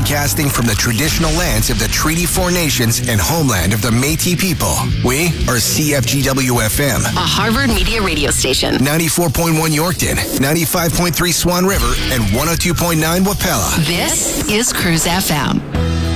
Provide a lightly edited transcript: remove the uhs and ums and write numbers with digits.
broadcasting from the traditional lands of the Treaty 4 Nations and homeland of the Métis people. We are CFGW-FM, a Harvard Media radio station. 94.1 Yorkton, 95.3 Swan River, and 102.9 Wapella. This is Cruise FM.